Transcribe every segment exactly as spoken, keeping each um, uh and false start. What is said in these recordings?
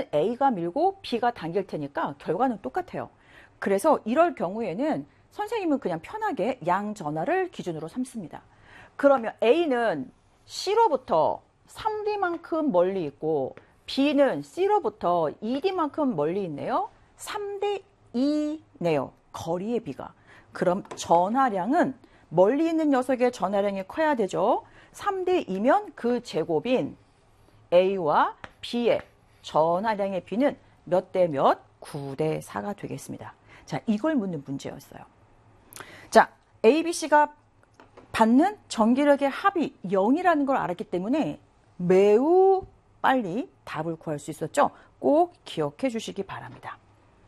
A가 밀고 B가 당길 테니까 결과는 똑같아요. 그래서 이럴 경우에는 선생님은 그냥 편하게 양전하를 기준으로 삼습니다. 그러면 A는 C로부터 삼 디만큼 멀리 있고 B는 C로부터 이 디만큼 멀리 있네요. 삼 대 이네요. 거리의 비가. 그럼 전하량은 멀리 있는 녀석의 전하량이 커야 되죠. 삼 대 이면 그 제곱인 A와 B의 전하량의 비는 몇 대 몇? 구 대 사가 되겠습니다. 자, 이걸 묻는 문제였어요. 자, A, B, C가 받는 전기력의 합이 영이라는 걸 알았기 때문에 매우 빨리 답을 구할 수 있었죠. 꼭 기억해 주시기 바랍니다.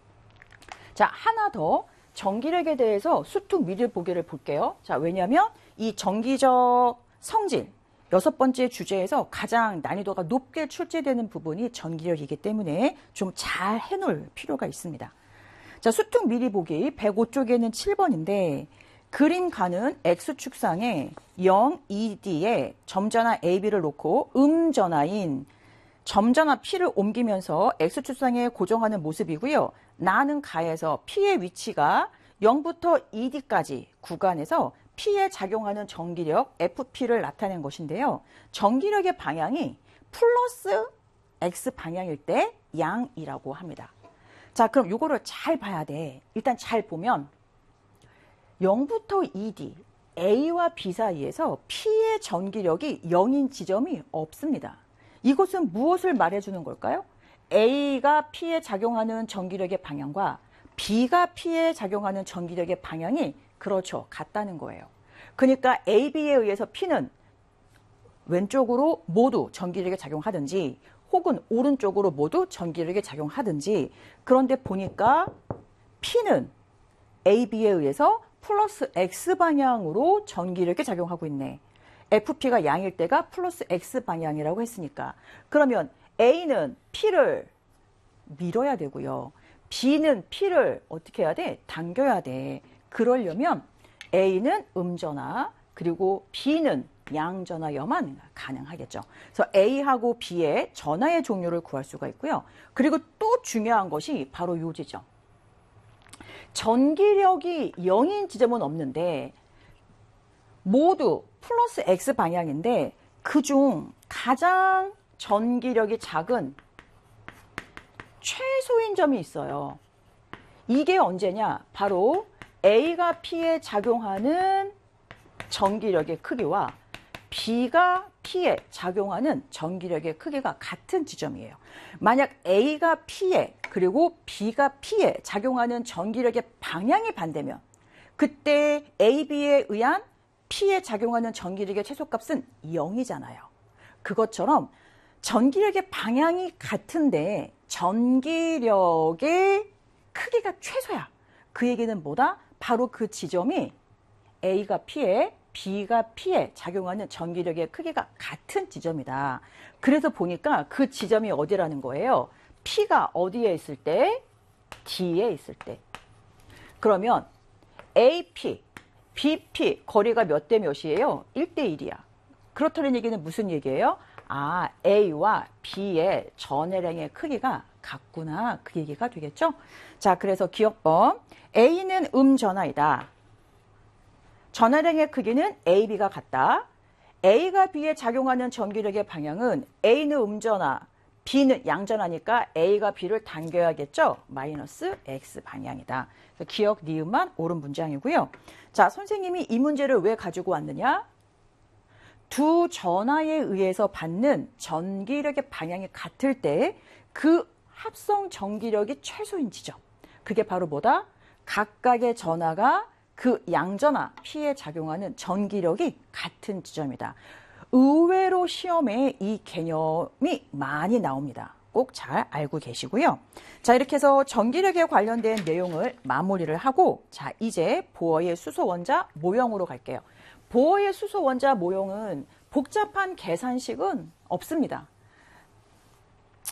자, 하나 더 전기력에 대해서 수특 미리 보기를 볼게요. 자, 왜냐하면 이 전기적 성질 여섯 번째 주제에서 가장 난이도가 높게 출제되는 부분이 전기력이기 때문에 좀 잘 해놓을 필요가 있습니다. 자, 수특 미리 보기 백오 쪽에는 칠 번인데 그림 가는 X축상에 영, 이 디에 점전화 A, B를 놓고 음전화인 점전화 P를 옮기면서 X축상에 고정하는 모습이고요. 나는 가에서 P의 위치가 영부터 이 디까지 구간에서 P에 작용하는 전기력 에프피를 나타낸 것인데요. 전기력의 방향이 플러스 X 방향일 때 양이라고 합니다. 자, 그럼 이거를 잘 봐야 돼. 일단 잘 보면 영부터 이 디, A와 B 사이에서 P의 전기력이 영인 지점이 없습니다. 이것은 무엇을 말해주는 걸까요? A가 P에 작용하는 전기력의 방향과 B가 P에 작용하는 전기력의 방향이 그렇죠. 같다는 거예요. 그러니까 A, B에 의해서 P는 왼쪽으로 모두 전기력에 작용하든지 혹은 오른쪽으로 모두 전기력에 작용하든지 그런데 보니까 P는 A, B에 의해서 플러스 X 방향으로 전기력에 작용하고 있네. 에프피가 양일 때가 플러스 X 방향이라고 했으니까 그러면 A는 P를 밀어야 되고요. B는 P를 어떻게 해야 돼? 당겨야 돼. 그러려면 A는 음전화 그리고 B는 양전화여만 가능하겠죠. 그래서 A하고 B의 전하의 종류를 구할 수가 있고요. 그리고 또 중요한 것이 바로 이 지점. 전기력이 영인 지점은 없는데 모두 플러스 X 방향인데 그중 가장 전기력이 작은 최소인 점이 있어요. 이게 언제냐? 바로 A가 P에 작용하는 전기력의 크기와 B가 P에 작용하는 전기력의 크기가 같은 지점이에요. 만약 A가 P에 그리고 B가 P에 작용하는 전기력의 방향이 반대면 그때 A, B에 의한 P에 작용하는 전기력의 최소값은 영이잖아요. 그것처럼 전기력의 방향이 같은데 전기력의 크기가 최소야. 그 얘기는 뭐다? 바로 그 지점이 A가 P에 B가 P에 작용하는 전기력의 크기가 같은 지점이다. 그래서 보니까 그 지점이 어디라는 거예요? P가 어디에 있을 때? D에 있을 때. 그러면 에이피, 비피 거리가 몇 대 몇이에요? 일 대 일이야. 그렇다는 얘기는 무슨 얘기예요? 아, A와 B의 전해량의 크기가 같구나. 그 얘기가 되겠죠? 자, 그래서 기억법. A는 음전하이다. 전하량의 크기는 에이, B가 같다. A가 B에 작용하는 전기력의 방향은 A는 음전하, B는 양전하니까 A가 B를 당겨야겠죠? 마이너스 X 방향이다. 그래서 기억, 니은만 옳은 문장이고요. 자, 선생님이 이 문제를 왜 가지고 왔느냐? 두 전하에 의해서 받는 전기력의 방향이 같을 때 그 합성 전기력이 최소인 지점. 그게 바로 뭐다? 각각의 전하가 그 양전하 P에 작용하는 전기력이 같은 지점이다. 의외로 시험에 이 개념이 많이 나옵니다. 꼭 잘 알고 계시고요. 자, 이렇게 해서 전기력에 관련된 내용을 마무리를 하고 자, 이제 보어의 수소 원자 모형으로 갈게요. 보어의 수소 원자 모형은 복잡한 계산식은 없습니다.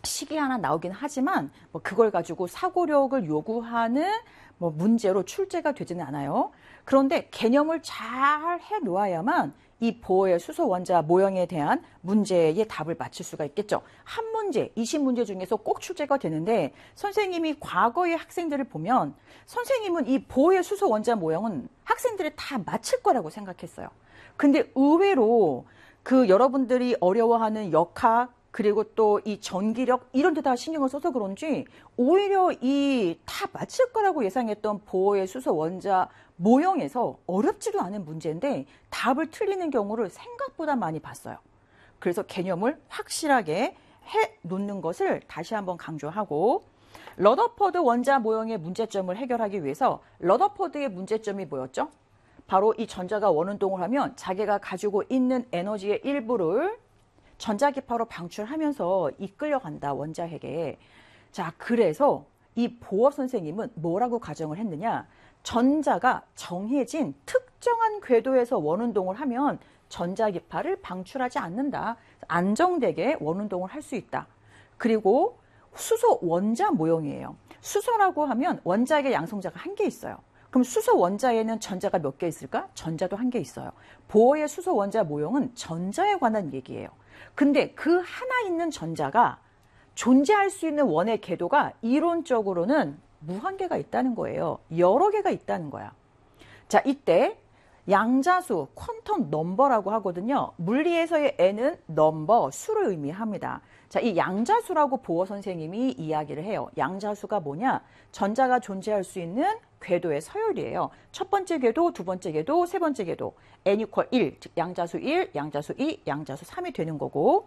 식이 하나 나오긴 하지만 뭐 그걸 가지고 사고력을 요구하는 뭐 문제로 출제가 되지는 않아요. 그런데 개념을 잘 해놓아야만 이 보어의 수소 원자 모형에 대한 문제의 답을 맞출 수가 있겠죠. 한 문제, 이십 문제 중에서 꼭 출제가 되는데 선생님이 과거의 학생들을 보면 선생님은 이 보어의 수소 원자 모형은 학생들이 다 맞힐 거라고 생각했어요. 근데 의외로 그 여러분들이 어려워하는 역학 그리고 또 이 전기력 이런 데 다 신경을 써서 그런지 오히려 이 다 맞힐 거라고 예상했던 보어의 수소 원자 모형에서 어렵지도 않은 문제인데 답을 틀리는 경우를 생각보다 많이 봤어요. 그래서 개념을 확실하게 해 놓는 것을 다시 한번 강조하고 러더퍼드 원자 모형의 문제점을 해결하기 위해서 러더퍼드의 문제점이 뭐였죠? 바로 이 전자가 원운동을 하면 자기가 가지고 있는 에너지의 일부를 전자기파로 방출하면서 이끌려간다, 원자핵에. 자, 그래서 이 보어 선생님은 뭐라고 가정을 했느냐? 전자가 정해진 특정한 궤도에서 원운동을 하면 전자기파를 방출하지 않는다. 안정되게 원운동을 할 수 있다. 그리고 수소 원자 모형이에요. 수소라고 하면 원자의 양성자가 한 개 있어요. 그럼 수소 원자에는 전자가 몇 개 있을까? 전자도 한 개 있어요. 보어의 수소 원자 모형은 전자에 관한 얘기예요. 근데 그 하나 있는 전자가 존재할 수 있는 원의 궤도가 이론적으로는 무한개가 있다는 거예요. 여러 개가 있다는 거야. 자, 이때 양자수, 퀀텀 넘버라고 하거든요. 물리에서의 n은 넘버, 수를 의미합니다. 자, 이 양자수라고 보어 선생님이 이야기를 해요. 양자수가 뭐냐? 전자가 존재할 수 있는 궤도의 서열이에요. 첫 번째 궤도, 두 번째 궤도, 세 번째 궤도. n 이퀄 일, 즉 양자수 일, 양자수 이, 양자수 삼이 되는 거고.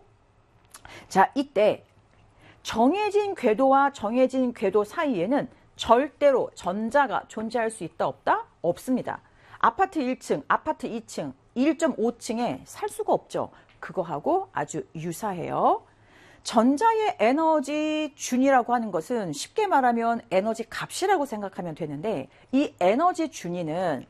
자, 이때 정해진 궤도와 정해진 궤도 사이에는 절대로 전자가 존재할 수 있다, 없다? 없습니다. 아파트 일 층, 아파트 이 층, 일 점 오 층에 살 수가 없죠. 그거하고 아주 유사해요. 전자의 에너지 준위라고 하는 것은 쉽게 말하면 에너지 값이라고 생각하면 되는데 이 에너지 준위는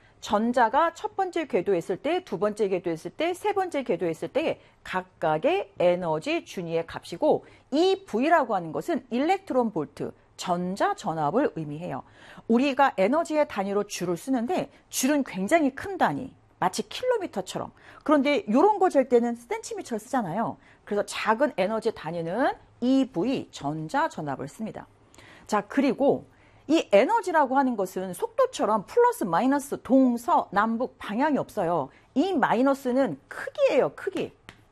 전자가 첫 번째 궤도에 있을 때, 두 번째 궤도에 있을 때, 세 번째 궤도에 있을 때 각각의 에너지 준위의 값이고 이 V라고 하는 것은 일렉트론 볼트, 전자 전압을 의미해요. 우리가 에너지의 단위로 줄을 쓰는데 줄은 굉장히 큰 단위, 마치 킬로미터처럼. 그런데 이런 거 잴 때는 센티미터를 쓰잖아요. 그래서 작은 에너지 단위는 이브이, 전자 전압을 씁니다. 자, 그리고 이 에너지라고 하는 것은 속도처럼 플러스 마이너스 동서 남북 방향이 없어요. 이 마이너스는 크기예요, 크기.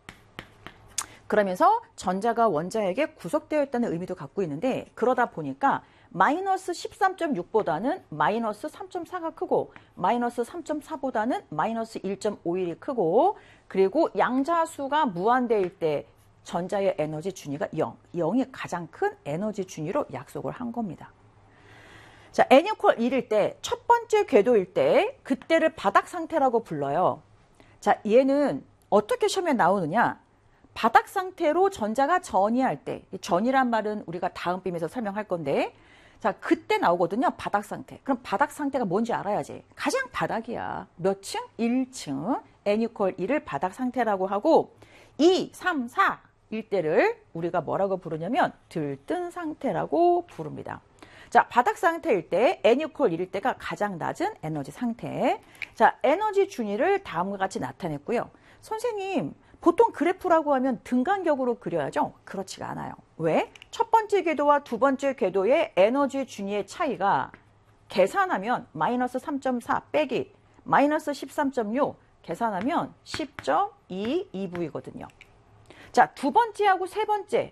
그러면서 전자가 원자에게 구속되어 있다는 의미도 갖고 있는데 그러다 보니까 마이너스 십삼 점 육보다는 마이너스 삼 점 사가 크고 마이너스 삼 점 사보다는 마이너스 일 점 오일이 크고 그리고 양자수가 무한대일 때 전자의 에너지 준위가 영, 영이 가장 큰 에너지 준위로 약속을 한 겁니다. 자, n 이퀄 일일 때 첫 번째 궤도일 때 그때를 바닥 상태라고 불러요. 자, 얘는 어떻게 시험에 나오느냐? 바닥 상태로 전자가 전이할 때, 전이란 말은 우리가 다음 빔에서 설명할 건데, 자, 그때 나오거든요. 바닥 상태. 그럼 바닥 상태가 뭔지 알아야지. 가장 바닥이야. 몇 층? 일 층. n 이퀄 일을 바닥 상태라고 하고 이, 삼, 사일 때를 우리가 뭐라고 부르냐면 들뜬 상태라고 부릅니다. 자, 바닥 상태일 때 n 이퀄 일일 때가 가장 낮은 에너지 상태. 자, 에너지 준위를 다음과 같이 나타냈고요. 선생님, 보통 그래프라고 하면 등간격으로 그려야죠? 그렇지가 않아요. 왜? 첫 번째 궤도와 두 번째 궤도의 에너지 준위의 차이가 계산하면 마이너스 삼 점 사 빼기 마이너스 십삼 점 육 계산하면 십 점 이 이브이거든요. 자, 두 번째하고 세 번째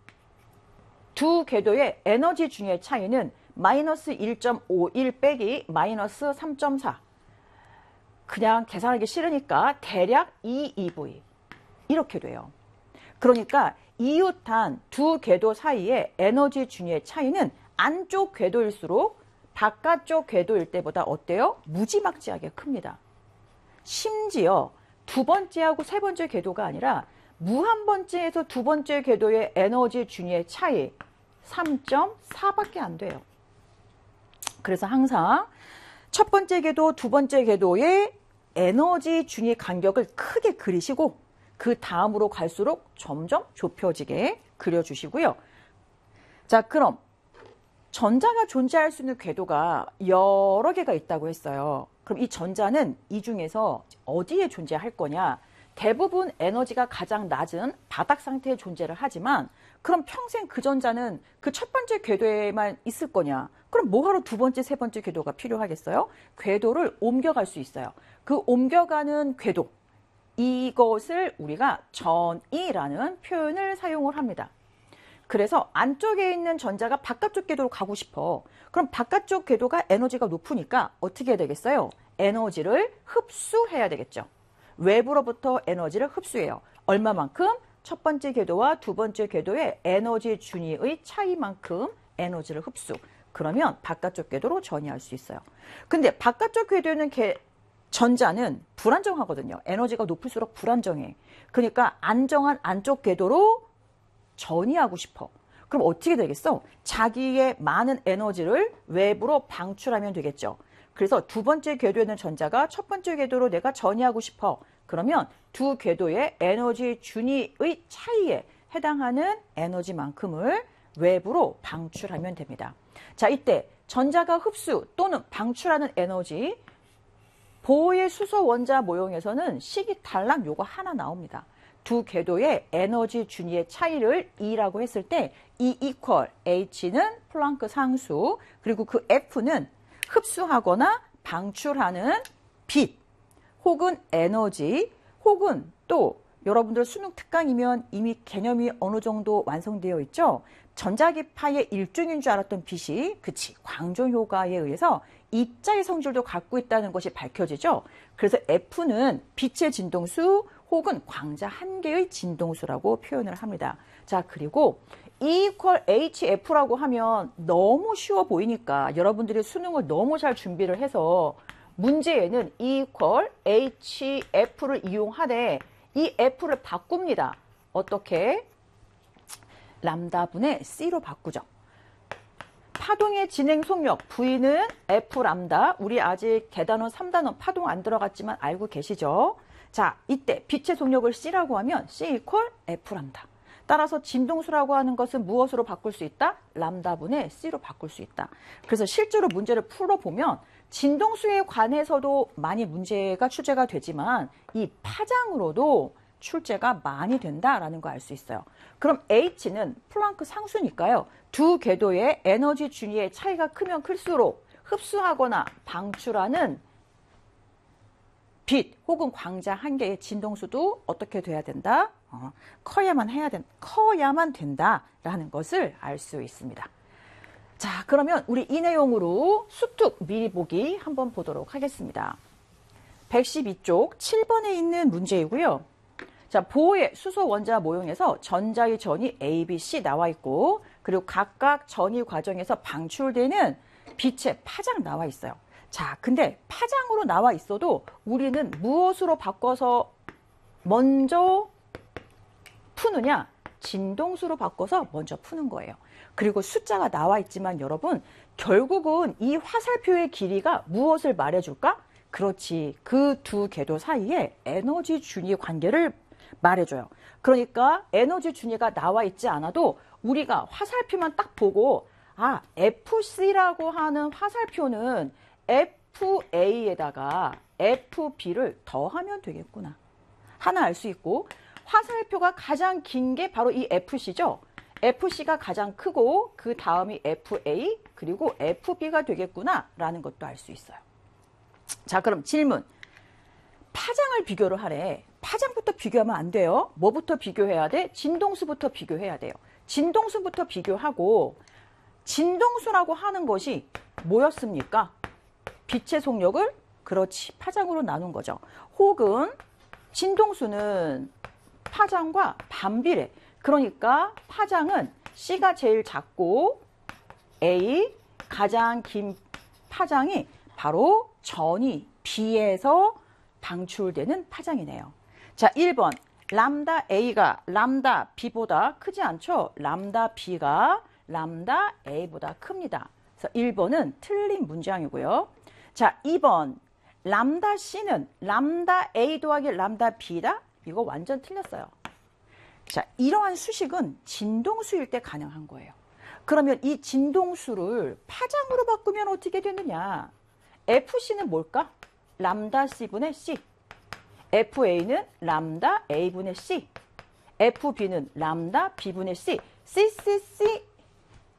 두 궤도의 에너지 준위의 차이는 마이너스 일 점 오일 빼기 마이너스 삼 점 사. 그냥 계산하기 싫으니까 대략 이 이브이. 이렇게 돼요. 그러니까 이웃한 두 궤도 사이의 에너지 준위의 차이는 안쪽 궤도일수록 바깥쪽 궤도일 때보다 어때요? 무지막지하게 큽니다. 심지어 두 번째하고 세 번째 궤도가 아니라 무한 번째에서 두 번째 궤도의 에너지 준위의 차이 삼 점 사밖에 안 돼요. 그래서 항상 첫 번째 궤도, 두 번째 궤도의 에너지 준위 간격을 크게 그리시고 그 다음으로 갈수록 점점 좁혀지게 그려주시고요. 자, 그럼 전자가 존재할 수 있는 궤도가 여러 개가 있다고 했어요. 그럼 이 전자는 이 중에서 어디에 존재할 거냐? 대부분 에너지가 가장 낮은 바닥 상태에 존재를 하지만 그럼 평생 그 전자는 그 첫 번째 궤도에만 있을 거냐? 그럼 뭐하러 두 번째, 세 번째 궤도가 필요하겠어요? 궤도를 옮겨갈 수 있어요. 그 옮겨가는 궤도, 이것을 우리가 전이라는 표현을 사용을 합니다. 그래서 안쪽에 있는 전자가 바깥쪽 궤도로 가고 싶어. 그럼 바깥쪽 궤도가 에너지가 높으니까 어떻게 해야 되겠어요? 에너지를 흡수해야 되겠죠. 외부로부터 에너지를 흡수해요. 얼마만큼? 첫 번째 궤도와 두 번째 궤도의 에너지 준위의 차이만큼 에너지를 흡수. 그러면 바깥쪽 궤도로 전이할 수 있어요. 근데 바깥쪽 궤도에는 개, 전자는 불안정하거든요. 에너지가 높을수록 불안정해. 그러니까 안정한 안쪽 궤도로 전이하고 싶어. 그럼 어떻게 되겠어? 자기의 많은 에너지를 외부로 방출하면 되겠죠. 그래서 두 번째 궤도에 있는 전자가 첫 번째 궤도로 내가 전이하고 싶어. 그러면 두 궤도의 에너지 준위의 차이에 해당하는 에너지만큼을 외부로 방출하면 됩니다. 자, 이때 전자가 흡수 또는 방출하는 에너지, 보호의 수소 원자 모형에서는 식이탈락 요거 하나 나옵니다. 두 궤도의 에너지 준위의 차이를 E라고 했을 때 E equal H는 플랑크 상수, 그리고 그 F는 흡수하거나 방출하는 빛 혹은 에너지, 혹은 또 여러분들 수능 특강이면 이미 개념이 어느 정도 완성되어 있죠. 전자기파의 일종인 줄 알았던 빛이, 그치, 광종효과에 의해서 입자의 성질도 갖고 있다는 것이 밝혀지죠. 그래서 F는 빛의 진동수 혹은 광자 한 개의 진동수라고 표현을 합니다. 자, 그리고 E equal 에이치에프라고 하면 너무 쉬워 보이니까 여러분들이 수능을 너무 잘 준비를 해서 문제에는 E equal 에이치에프를 이용하되 이 F를 바꿉니다. 어떻게? 람다분의 C로 바꾸죠. 파동의 진행 속력 V는 F 람다. 우리 아직 계단원 삼 단원 파동 안 들어갔지만 알고 계시죠? 자, 이때 빛의 속력을 C라고 하면 C equal F 람다. 따라서 진동수라고 하는 것은 무엇으로 바꿀 수 있다? 람다분의 C로 바꿀 수 있다. 그래서 실제로 문제를 풀어보면 진동수에 관해서도 많이 문제가 출제가 되지만 이 파장으로도 출제가 많이 된다라는 거 알 수 있어요. 그럼 H는 플랑크 상수니까요. 두 궤도의 에너지 준위의 차이가 크면 클수록 흡수하거나 방출하는 빛 혹은 광자 한 개의 진동수도 어떻게 돼야 된다? 어, 커야만 해야 된, 커야만 된다라는 것을 알 수 있습니다. 자, 그러면 우리 이 내용으로 수특 미리 보기 한번 보도록 하겠습니다. 백십이 쪽 칠 번에 있는 문제이고요. 자, 보호의 수소 원자 모형에서 전자의 전이 A, B, C 나와 있고, 그리고 각각 전이 과정에서 방출되는 빛의 파장 나와 있어요. 자, 근데 파장으로 나와 있어도 우리는 무엇으로 바꿔서 먼저 푸느냐? 진동수로 바꿔서 먼저 푸는 거예요. 그리고 숫자가 나와 있지만 여러분, 결국은 이 화살표의 길이가 무엇을 말해줄까? 그렇지, 그 두 궤도 사이에 에너지 준위 관계를 말해줘요. 그러니까 에너지 준위가 나와 있지 않아도 우리가 화살표만 딱 보고, 아, 에프씨라고 하는 화살표는 에프에이에다가 에프비를 더하면 되겠구나. 하나 알 수 있고, 화살표가 가장 긴 게 바로 이 에프씨죠. 에프씨가 가장 크고 그 다음이 에프에이 그리고 에프비가 되겠구나 라는 것도 알 수 있어요. 자, 그럼 질문. 파장을 비교를 하래. 파장부터 비교하면 안 돼요. 뭐부터 비교해야 돼? 진동수부터 비교해야 돼요. 진동수부터 비교하고, 진동수라고 하는 것이 뭐였습니까? 빛의 속력을, 그렇지, 파장으로 나눈 거죠. 혹은 진동수는 파장과 반비례. 그러니까 파장은 C가 제일 작고 A, 가장 긴 파장이 바로 전이 B에서 방출되는 파장이네요. 자, 일 번 람다 A가 람다 B보다 크지 않죠? 람다 B가 람다 A보다 큽니다. 그래서 일 번은 틀린 문장이고요. 자, 이 번 람다 C는 람다 A 더하기 람다 B다? 이거 완전 틀렸어요. 자, 이러한 수식은 진동수일 때 가능한 거예요. 그러면 이 진동수를 파장으로 바꾸면 어떻게 되느냐? 에프씨는 뭘까? 람다 C분의 C. 에프에이는 람다 A분의 C. 에프비는 람다 B분의 C. 씨씨씨